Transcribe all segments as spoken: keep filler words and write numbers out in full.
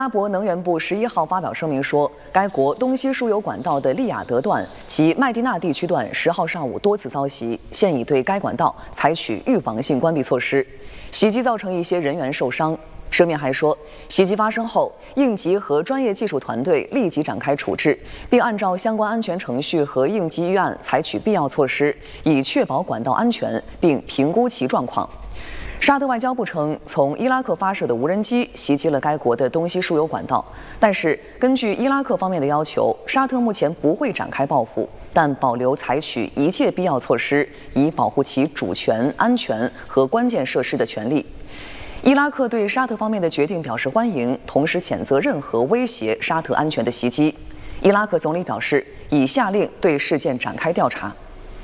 阿拉伯能源部十一号发表声明说，该国东西输油管道的利雅得段及麦地那地区段十号上午多次遭袭，现已对该管道采取预防性关闭措施。袭击造成一些人员受伤。声明还说，袭击发生后，应急和专业技术团队立即展开处置，并按照相关安全程序和应急预案采取必要措施，以确保管道安全，并评估其状况。沙特外交部称，从伊拉克发射的无人机袭击了该国的东西输油管道，但是根据伊拉克方面的要求，沙特目前不会展开报复，但保留采取一切必要措施，以保护其主权、安全和关键设施的权利。伊拉克对沙特方面的决定表示欢迎，同时谴责任何威胁沙特安全的袭击。伊拉克总理表示，已下令对事件展开调查。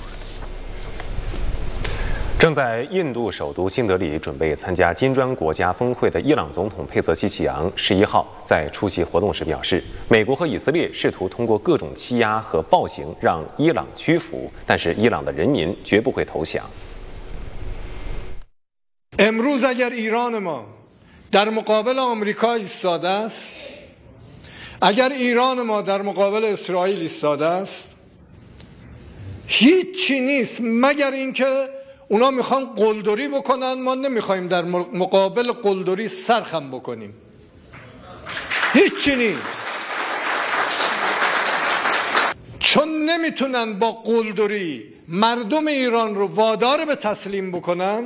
正在印度首都新德里准备参加金砖国家峰会的伊朗总统佩泽西奇扬十一号在出席活动时表示，美国和以色列试图通过各种欺压和暴行让伊朗屈服，但是伊朗的人民绝不会投降。 امروز اگر ایران ما در مقابل آمریکا ایستاده است، اگر ایران ما در مقابل اسرائیل ایستاده است، هیچی نیست مگر اینکه اونا میخوان قلدری بکنن، ما نمیخوایم در مقابل قلدری سرخم بکنیم. هیچی نیست. چون نمیتونن با قلدری مردم ایران رو وادار به تسلیم بکنن،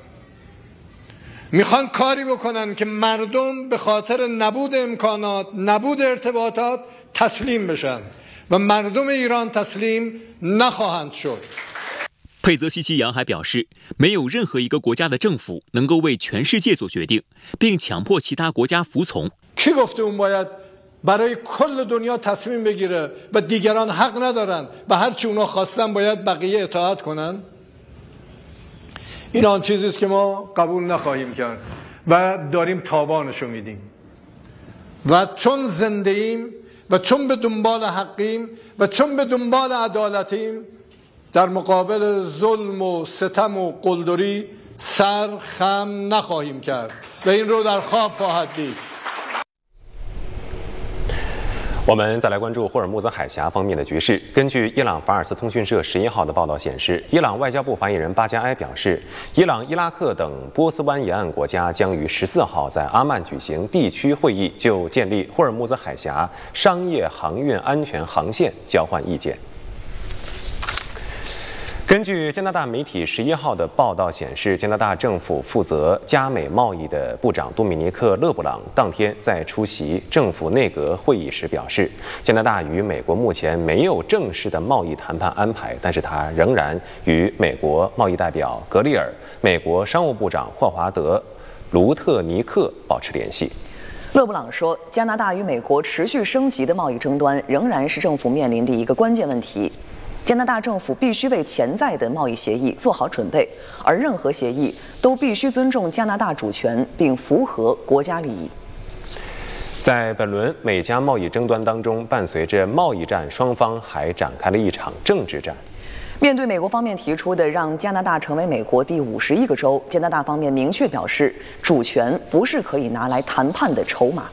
میخوان کاری بکنن که مردم به خاطر نبود امکانات، نبود ارتباطات تسلیم بشن و مردم ایران تسلیم نخواهند شد. 佩泽西奇扬还表示，没有任何一个国家的政府能够为全世界做决定，并强迫其他国家服从。 کی گفته اون باید برای کل دنیا تصمیم بگیره و دیگران حق ندارن و هر چی اونا خواستن باید بقیه اطاعت کنن؟ این آن چیزی است که ما قبول نخواهیم کرد و داریم تاوانشو میدیم. و چون زنده ایم و چون به دنبال حقیم و چون به دنبال عدالتیم، در مقابل ظلم و ستم و قلدری سر خم نخواهیم کرد و این رو در خواب خواهد دید. 我们再来关注霍尔木兹海峡方面的局势。根据伊朗法尔斯通讯社十一号的报道显示，伊朗外交部发言人巴加埃表示，伊朗、伊拉克等波斯湾沿岸国家将于十四号在阿曼举行地区会议，就建立霍尔木兹海峡商业航运安全航线交换意见。根据加拿大媒体十一号的报道显示，加拿大政府负责加美贸易的部长多米尼克·勒布朗当天在出席政府内阁会议时表示，加拿大与美国目前没有正式的贸易谈判安排，但是他仍然与美国贸易代表格里尔、美国商务部长霍华德·卢特尼克保持联系。 勒布朗说，加拿大与美国持续升级的贸易争端仍然是政府面临的一个关键问题。加拿大政府必须为潜在的贸易协议做好准备，而任何协议都必须尊重加拿大主权并符合国家利益。 在本轮美加贸易争端当中，伴随着贸易战，双方还展开了一场政治战。 面对美国方面提出的让加拿大成为美国第五十一个州，加拿大方面明确表示，主权不是可以拿来谈判的筹码。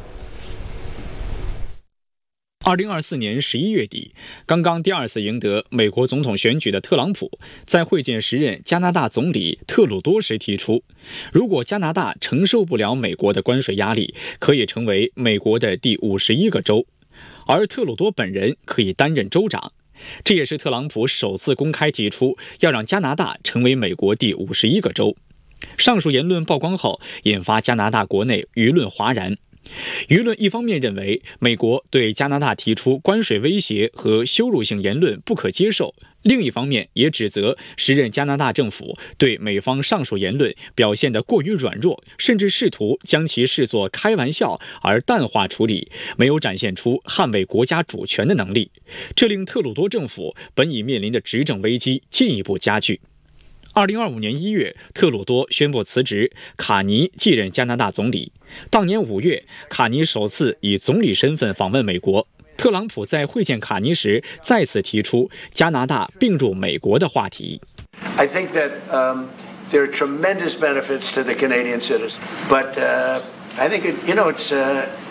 二零二四年十一月底，刚刚第二次赢得美国总统选举的特朗普，在会见时任加拿大总理特鲁多时提出，如果加拿大承受不了美国的关税压力，可以成为美国的第五十一个州，而特鲁多本人可以担任州长。这也是特朗普首次公开提出要让加拿大成为美国第五十一个州。上述言论曝光后，引发加拿大国内舆论哗然。舆论一方面认为美国对加拿大提出关税威胁和羞辱性言论不可接受，另一方面也指责时任加拿大政府对美方上述言论表现得过于软弱，甚至试图将其视作开玩笑而淡化处理，没有展现出捍卫国家主权的能力。这令特鲁多政府本已面临的执政危机进一步加剧。二零二五年一月，特鲁多宣布辞职，卡尼继任加拿大总理。当年五月，卡尼首次以总理身份访问美国。特朗普在会见卡尼时再次提出加拿大并入美国的话题。 I think that um, there are tremendous benefits to the Canadian citizens, but uh, I think it, you know it's. Uh,